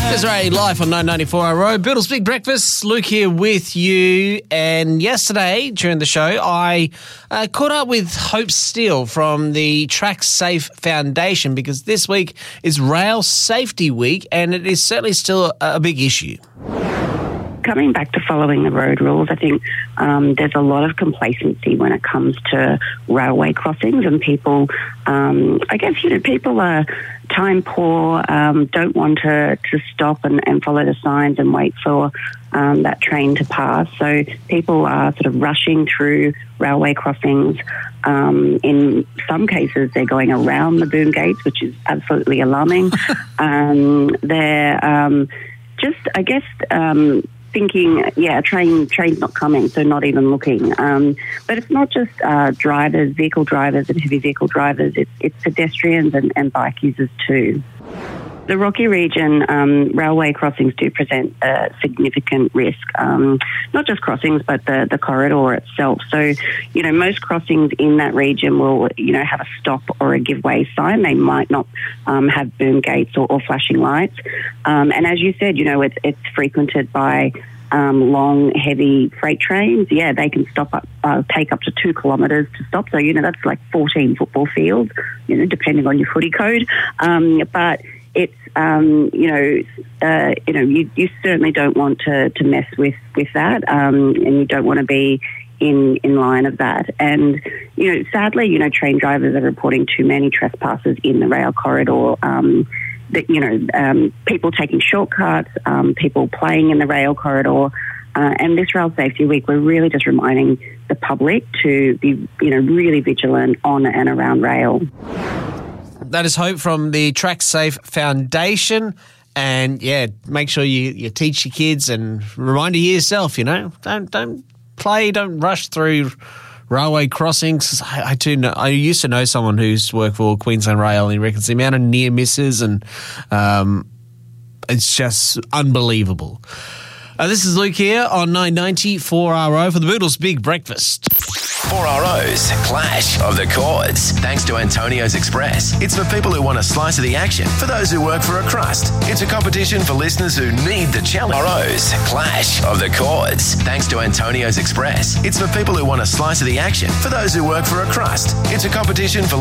Desiree live on 994 our road. Biddle's Big Breakfast. Luke here with you. And yesterday during the show, I caught up with Hope Steele from the Track Safe Foundation because this week is Rail Safety Week and it is certainly still a big issue. Coming back to following the road rules, I think there's a lot of complacency when it comes to railway crossings, and people, people are time poor, don't want to stop and follow the signs and wait for that train to pass. So people are sort of rushing through railway crossings. In some cases, they're going around the boom gates, which is absolutely alarming. They're thinking, train's not coming, so not even looking. But it's not just vehicle drivers and heavy vehicle drivers, it's pedestrians and bike users too. The Rocky region, railway crossings do present a significant risk, not just crossings, but the corridor itself. So, most crossings in that region will, have a stop or a give way sign. They might not have boom gates or flashing lights. And as you said, it's frequented by long, heavy freight trains. Yeah, they can take up to 2 kilometres to stop. So, that's like 14 football fields, depending on your footy code. But it's, you certainly don't want to mess with that, and you don't want to be in line of that. And, sadly, train drivers are reporting too many trespassers in the rail corridor, people taking shortcuts, people playing in the rail corridor. And this Rail Safety Week, we're really just reminding the public to be, really vigilant on and around rail. That is Hope from the Track Safe Foundation. And, make sure you teach your kids and remind yourself, don't rush through railway crossings. I used to know someone who's worked for Queensland Rail, and he reckons the amount of near misses and it's just unbelievable. This is Luke here on 990 4RO for the Boodles Big Breakfast. 4RO's Clash of the Chords. Thanks to Antonio's Express. It's for people who want a slice of the action. For those who work for a crust. It's a competition for listeners who need the challenge. 4RO's Clash of the Chords. Thanks to Antonio's Express. It's for people who want a slice of the action. For those who work for a crust. It's a competition for